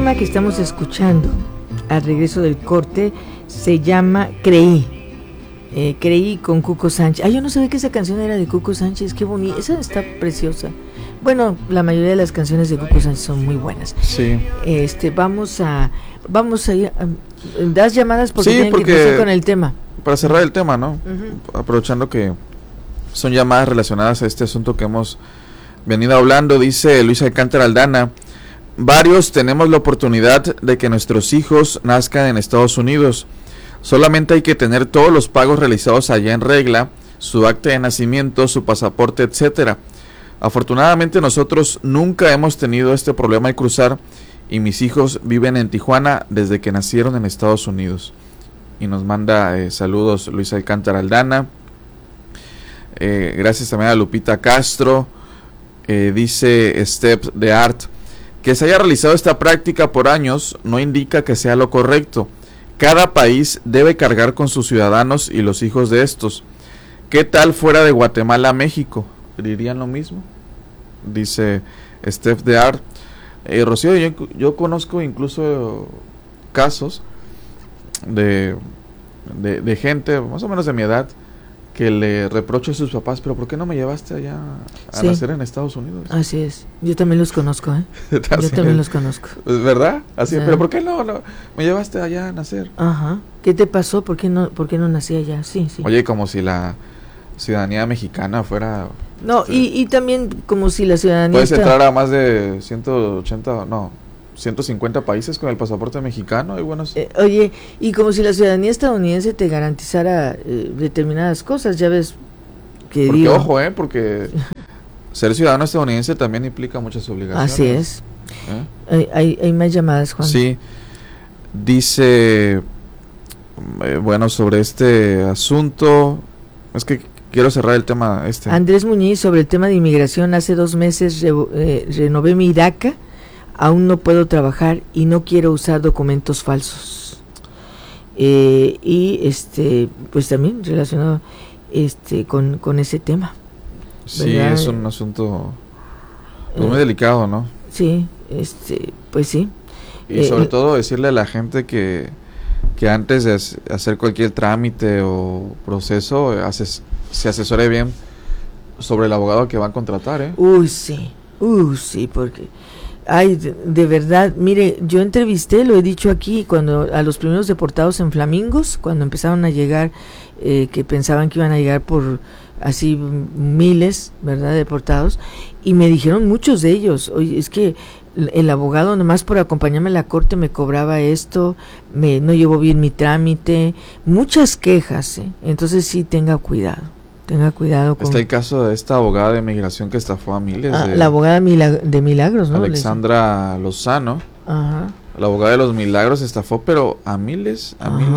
tema que estamos escuchando al regreso del corte se llama Creí. Creí con Cuco Sánchez. Yo no sabía que esa canción era de Cuco Sánchez. Qué bonita, esa está preciosa. Bueno, la mayoría de las canciones de Cuco Sánchez son muy buenas. Sí. Vamos a ir. ¿Das llamadas? Porque que empezar con el tema. Para cerrar el tema, ¿no? Uh-huh. Aprovechando que son llamadas relacionadas a este asunto que hemos venido hablando, dice Luis Alcántara Aldana: varios tenemos la oportunidad de que nuestros hijos nazcan en Estados Unidos. Solamente hay que tener todos los pagos realizados allá en regla, su acta de nacimiento, su pasaporte, etcétera. Afortunadamente nosotros nunca hemos tenido este problema de cruzar, y mis hijos viven en Tijuana desde que nacieron en Estados Unidos. Y nos manda saludos Luis Alcántara Aldana. Gracias también a Lupita Castro. Dice Steph de Art: que se haya realizado esta práctica por años no indica que sea lo correcto. Cada país debe cargar con sus ciudadanos y los hijos de estos. ¿Qué tal fuera de Guatemala a México? ¿Dirían lo mismo? Dice Steph de Art. Rocío, yo conozco incluso casos de gente más o menos de mi edad que le reprocha a sus papás: pero ¿por qué no me llevaste allá a nacer en Estados Unidos? Así es, yo también los conozco, Yo también los conozco. ¿Verdad? Así, pero ¿por qué no me llevaste allá a nacer? Ajá. ¿Qué te pasó? ¿Por qué no nací allá? Sí. Oye, como si la ciudadanía mexicana fuera... No, y también como si la ciudadanía... Puedes entrar a más de 150 países con el pasaporte mexicano y buenos... Oye, y como si la ciudadanía estadounidense te garantizara determinadas cosas, ya ves que porque ojo, porque ser ciudadano estadounidense también implica muchas obligaciones. Así es. Hay más llamadas, Juan. Sí, dice, bueno, sobre este asunto, es que quiero cerrar el tema Andrés Muñiz, sobre el tema de inmigración: hace 2 meses renové mi DACA. Aún no puedo trabajar y no quiero usar documentos falsos. Pues también relacionado con ese tema. Sí, ¿verdad? Es un asunto muy delicado, ¿no? Sí, pues sí. Y sobre todo decirle a la gente que antes de hacer cualquier trámite o proceso se asesore bien sobre el abogado que va a contratar, sí, porque... Ay, de verdad, mire, yo entrevisté, lo he dicho aquí, cuando a los primeros deportados en Flamingos, cuando empezaron a llegar, que pensaban que iban a llegar por así miles, ¿verdad?, deportados, y me dijeron muchos de ellos: oye, es que el abogado nomás por acompañarme a la corte me cobraba esto, no llevó bien mi trámite, muchas quejas, entonces sí, tenga cuidado con... Está el caso de esta abogada de migración que estafó a miles la abogada de Milagros, ¿no? Alexandra Lozano. Ajá. La abogada de los Milagros estafó, pero a miles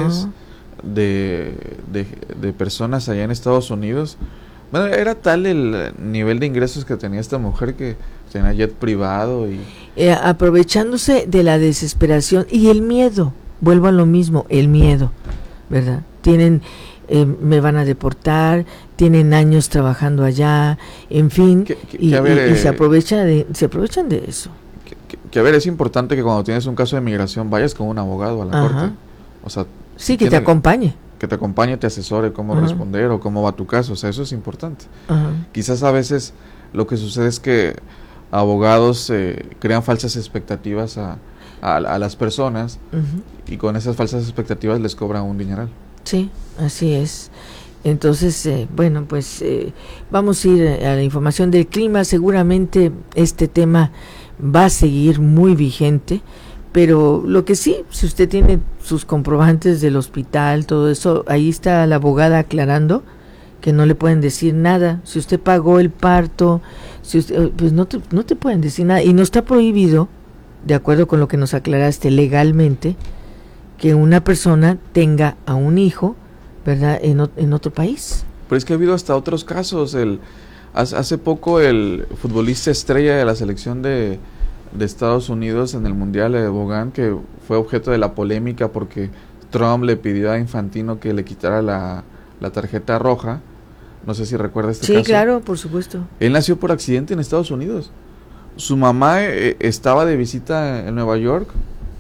de personas allá en Estados Unidos. Bueno, era tal el nivel de ingresos que tenía esta mujer que tenía jet privado y... aprovechándose de la desesperación y el miedo. Vuelvo a lo mismo, el miedo, ¿verdad? Me van a deportar, tienen años trabajando allá, en fin, y se aprovechan de eso. Que a ver, es importante que cuando tienes un caso de migración vayas con un abogado a la corte. O sea, sí, que te acompañe. Que te acompañe, te asesore cómo responder o cómo va tu caso, o sea, eso es importante. Quizás a veces lo que sucede es que abogados crean falsas expectativas a las personas y con esas falsas expectativas les cobran un dineral. Sí, así es. Entonces, bueno, pues vamos a ir a la información del clima. Seguramente este tema va a seguir muy vigente, pero lo que sí, si usted tiene sus comprobantes del hospital, todo eso, ahí está la abogada aclarando que no le pueden decir nada. Si usted pagó el parto, pues no te pueden decir nada, y no está prohibido, de acuerdo con lo que nos aclaraste legalmente, que una persona tenga a un hijo, ¿verdad?, en otro país. Pero es que ha habido hasta otros casos. Hace poco el futbolista estrella de la selección de Estados Unidos en el Mundial, Bogan, que fue objeto de la polémica porque Trump le pidió a Infantino que le quitara la tarjeta roja. No sé si recuerda este caso. Sí, claro, por supuesto. Él nació por accidente en Estados Unidos. Su mamá estaba de visita en Nueva York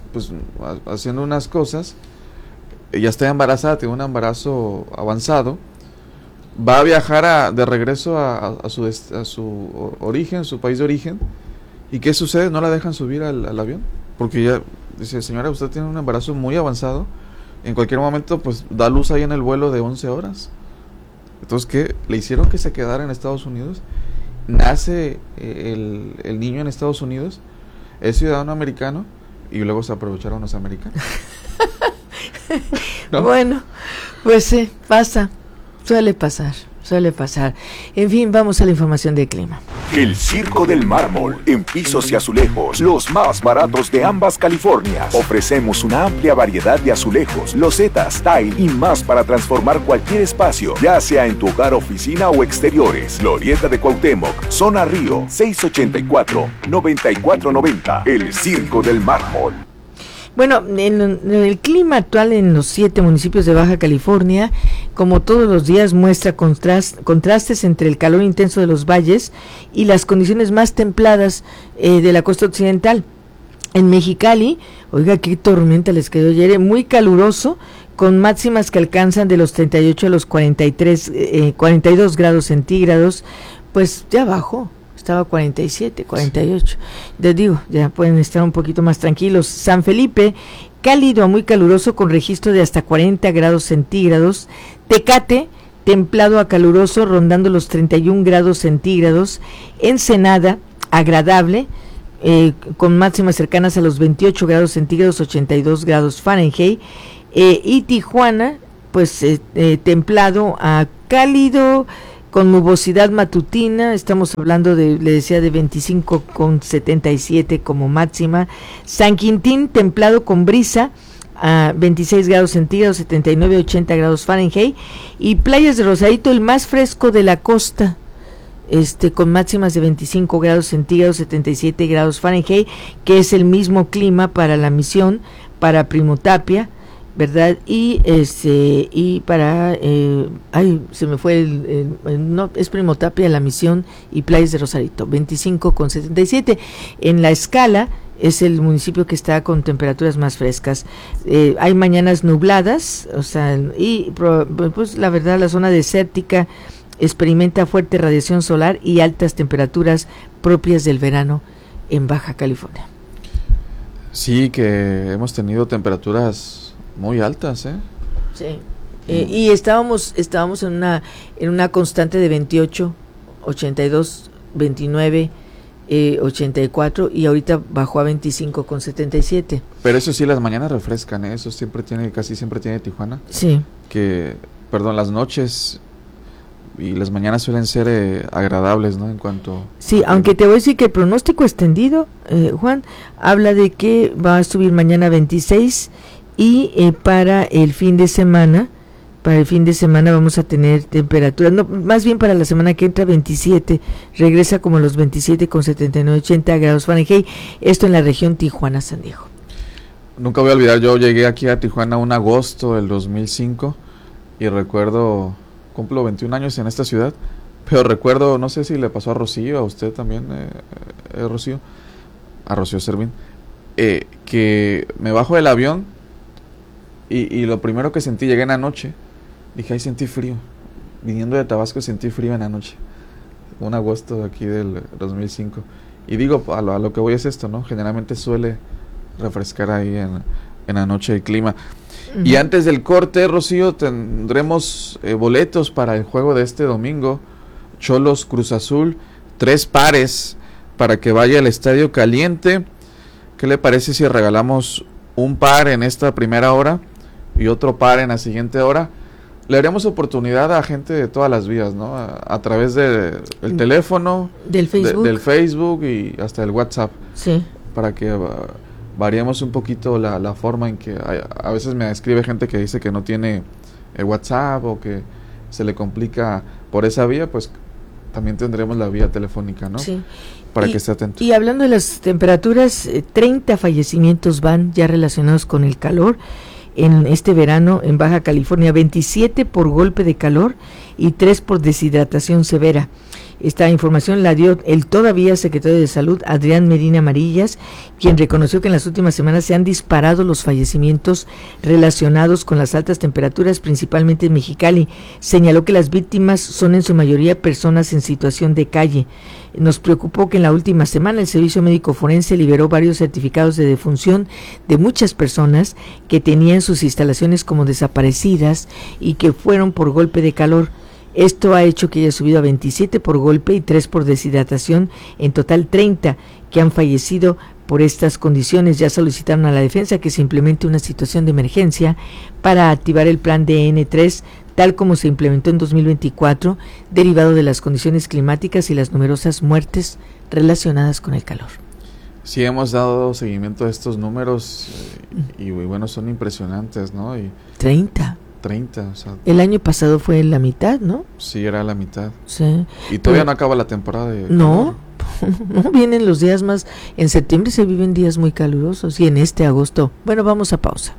pues haciendo unas cosas, ella está embarazada, tiene un embarazo avanzado, va a viajar de regreso a su origen, su país de origen, ¿y qué sucede? No la dejan subir al avión, porque ella dice, señora, usted tiene un embarazo muy avanzado, en cualquier momento pues da luz ahí en el vuelo de 11 horas. Entonces, ¿qué? Le hicieron que se quedara en Estados Unidos, nace el niño en Estados Unidos, es ciudadano americano, y luego se aprovecharon los americanos. ¿No? Bueno, pues sí, suele pasar. En fin, vamos a la información del clima. El Circo del Mármol, en pisos y azulejos, los más baratos de ambas Californias. Ofrecemos una amplia variedad de azulejos, losetas, tile y más para transformar cualquier espacio, ya sea en tu hogar, oficina o exteriores. Glorieta de Cuauhtémoc, Zona Río, 684-9490. El Circo del Mármol. Bueno, en el clima actual en los 7 municipios de Baja California, como todos los días, muestra contrastes entre el calor intenso de los valles y las condiciones más templadas de la costa occidental. En Mexicali, oiga, qué tormenta les quedó ayer, muy caluroso, con máximas que alcanzan de los 38 a los 42 grados centígrados, pues ya bajó. Estaba 47, 48. Les digo, ya pueden estar un poquito más tranquilos. San Felipe, cálido a muy caluroso con registro de hasta 40 grados centígrados. Tecate, templado a caluroso rondando los 31 grados centígrados. Ensenada, agradable, con máximas cercanas a los 28 grados centígrados, 82 grados Fahrenheit. Y Tijuana, pues templado a cálido, con nubosidad matutina, estamos hablando le decía de 25,77 como máxima. San Quintín, templado con brisa, a 26 grados centígrados, 79, 80 grados Fahrenheit. Y Playas de Rosarito, el más fresco de la costa, con máximas de 25 grados centígrados, 77 grados Fahrenheit, que es el mismo clima para La Misión, para Primo Tapia, ¿verdad? Y para se me fue no, es Primo Tapia, La Misión y Playas de Rosarito, 25,77. En la escala es el municipio que está con temperaturas más frescas. Hay mañanas nubladas, o sea, y pues la verdad la zona desértica experimenta fuerte radiación solar y altas temperaturas propias del verano en Baja California. Sí, que hemos tenido temperaturas muy altas, Sí. Y estábamos en una constante de 28, 82, 29, 84 y ahorita bajó a 25,77. Pero eso sí, las mañanas refrescan, eso casi siempre tiene Tijuana. Sí. Las noches y las mañanas suelen ser agradables, ¿no? En cuanto... Sí, aunque te voy a decir que el pronóstico extendido, Juan, habla de que va a subir mañana 26 y para el fin de semana vamos a tener temperaturas, no, más bien para la semana que entra 27, regresa como los 27,79, 80 grados Fahrenheit, esto en la región Tijuana-San Diego. Nunca voy a olvidar, yo llegué aquí a Tijuana un agosto del 2005 y recuerdo, cumplo 21 años en esta ciudad, pero recuerdo, no sé si le pasó a Rocío, a usted también, Rocío, a Rocío Servín, que me bajo del avión y lo primero que sentí, llegué en la noche, dije, ay, sentí frío, viniendo de Tabasco sentí frío en la noche, un agosto de aquí del 2005, y digo, a lo que voy es esto, ¿no? Generalmente suele refrescar ahí en la noche el clima. Uh-huh. Y antes del corte, Rocío, tendremos boletos para el juego de este domingo, Xolos Cruz Azul, 3 pares para que vaya al Estadio Caliente. ¿Qué le parece si regalamos un par en esta primera hora y otro par en la siguiente hora? Le haremos oportunidad a gente de todas las vías, ¿no? A través del teléfono, del Facebook y hasta el WhatsApp. Sí. Para que variemos un poquito la forma en que a veces me escribe gente que dice que no tiene WhatsApp o que se le complica por esa vía, pues también tendremos la vía telefónica, ¿no? Sí. Para que esté atento. Y hablando de las temperaturas, 30 fallecimientos van ya relacionados con el calor en este verano en Baja California, 27 por golpe de calor y 3 por deshidratación severa. Esta información la dio el todavía secretario de Salud, Adrián Medina Amarillas, quien reconoció que en las últimas semanas se han disparado los fallecimientos relacionados con las altas temperaturas, principalmente en Mexicali. Señaló que las víctimas son en su mayoría personas en situación de calle. Nos preocupó que en la última semana el Servicio Médico Forense liberó varios certificados de defunción de muchas personas que tenían sus instalaciones como desaparecidas y que fueron por golpe de calor. Esto ha hecho que haya subido a 27 por golpe y 3 por deshidratación, en total 30 que han fallecido por estas condiciones. Ya solicitaron a la defensa que se implemente una situación de emergencia para activar el plan DN3, tal como se implementó en 2024, derivado de las condiciones climáticas y las numerosas muertes relacionadas con el calor. Sí, hemos dado seguimiento a estos números y bueno, son impresionantes, ¿no? Y 30, o sea. El año pasado fue la mitad, ¿no? Sí, era la mitad. Sí. Y todavía no acaba la temporada de... No, no, vienen los días más... En septiembre se viven días muy calurosos y en este agosto... Bueno, vamos a pausa.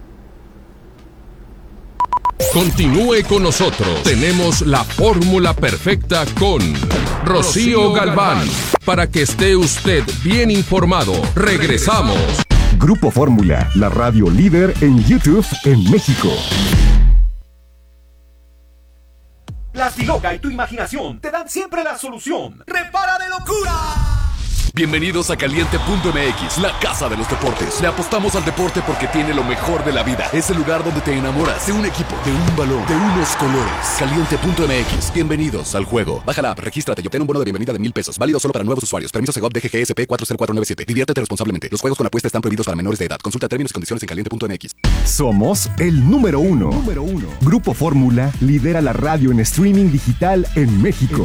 Continúe con nosotros. Tenemos la fórmula perfecta con Rocío Galván. Para que esté usted bien informado. Regresamos. Grupo Fórmula, la radio líder en YouTube en México. Plastiloca y tu imaginación te dan siempre la solución. ¡Repara de locura! Bienvenidos a Caliente.mx, la casa de los deportes. Le apostamos al deporte porque tiene lo mejor de la vida. Es el lugar donde te enamoras de un equipo, de un balón, de unos colores. Caliente.mx, bienvenidos al juego. Baja la app, regístrate y obtén un bono de bienvenida de $1,000. Válido solo para nuevos usuarios. Permiso Segov DGGSP 40497. Diviértete responsablemente. Los juegos con apuesta están prohibidos para menores de edad. Consulta términos y condiciones en Caliente.mx. Somos el número uno. Grupo Fórmula lidera la radio en streaming digital en México.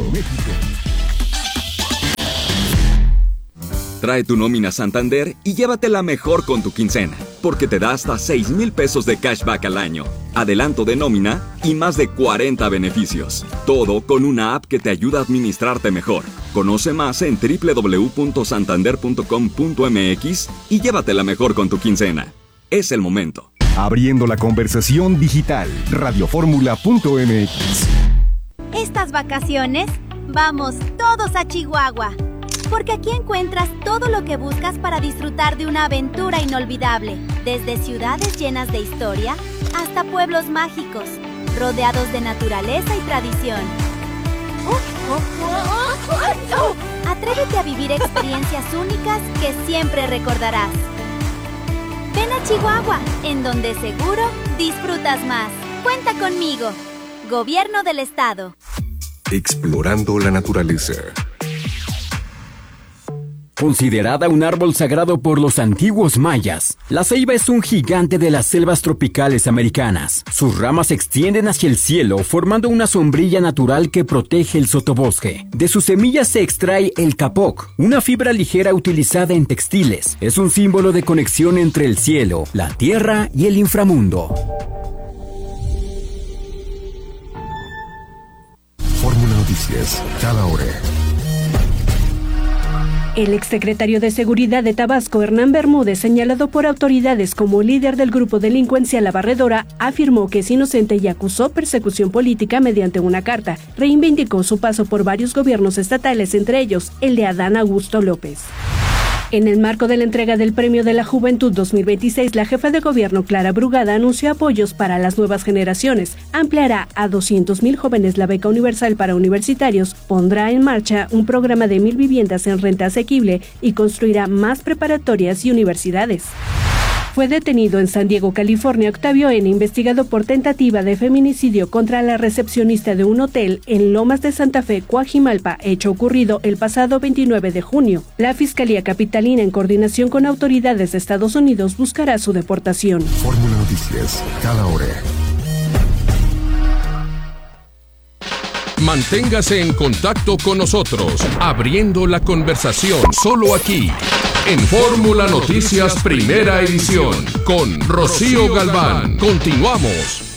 Trae tu nómina Santander y llévatela mejor con tu quincena, porque te da hasta 6,000 pesos de cashback al año, adelanto de nómina y más de 40 beneficios. Todo con una app que te ayuda a administrarte mejor. Conoce más en www.santander.com.mx y llévatela mejor con tu quincena. Es el momento. Abriendo la conversación digital, radioformula.mx. Estas vacaciones, vamos todos a Chihuahua. Porque aquí encuentras todo lo que buscas para disfrutar de una aventura inolvidable. Desde ciudades llenas de historia hasta pueblos mágicos, rodeados de naturaleza y tradición. Atrévete a vivir experiencias únicas que siempre recordarás. Ven a Chihuahua, en donde seguro disfrutas más. Cuenta conmigo. Gobierno del Estado. Explorando la naturaleza. Considerada un árbol sagrado por los antiguos mayas, la ceiba es un gigante de las selvas tropicales americanas. Sus ramas se extienden hacia el cielo, formando una sombrilla natural que protege el sotobosque. De sus semillas se extrae el capoc, una fibra ligera utilizada en textiles. Es un símbolo de conexión entre el cielo, la tierra y el inframundo. Fórmula Noticias, cada hora. El exsecretario de Seguridad de Tabasco, Hernán Bermúdez, señalado por autoridades como líder del grupo delincuencial La Barredora, afirmó que es inocente y acusó persecución política mediante una carta. Reivindicó su paso por varios gobiernos estatales, entre ellos el de Adán Augusto López. En el marco de la entrega del Premio de la Juventud 2026, la jefa de gobierno Clara Brugada anunció apoyos para las nuevas generaciones, ampliará a 200,000 jóvenes la beca universal para universitarios, pondrá en marcha un programa de 1,000 viviendas en renta asequible y construirá más preparatorias y universidades. Fue detenido en San Diego, California, Octavio N., investigado por tentativa de feminicidio contra la recepcionista de un hotel en Lomas de Santa Fe, Coajimalpa, hecho ocurrido el pasado 29 de junio. La Fiscalía Capitalina, en coordinación con autoridades de Estados Unidos, buscará su deportación. Fórmula Noticias, cada hora. Manténgase en contacto con nosotros, abriendo la conversación solo aquí, en Fórmula Noticias Primera Edición, con Rocío Galván. Continuamos.